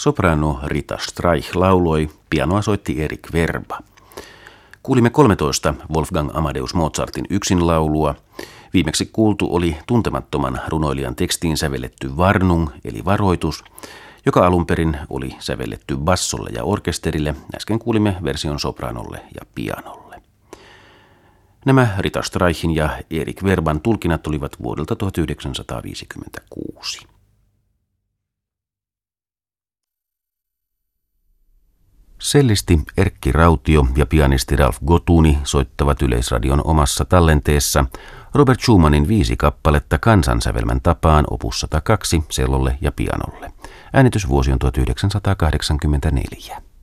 Soprano Rita Streich lauloi, pianoa soitti Erik Verba. Kuulimme 13 Wolfgang Amadeus Mozartin yksinlaulua. Viimeksi kuultu oli tuntemattoman runoilijan tekstiin sävelletty Warnung eli varoitus, joka alun perin oli sävelletty bassolle ja orkesterille. Äsken kuulimme version sopranolle ja pianolle. Nämä Rita Streichin ja Erik Verban tulkinnat olivat vuodelta 1956. Sellisti Erkki Rautio ja pianisti Ralph Gotuni soittavat Yleisradion omassa tallenteessa Robert Schumannin 5 kappaletta kansansävelmän tapaan opus 102 sellolle ja pianolle. Äänitysvuosi on 1984.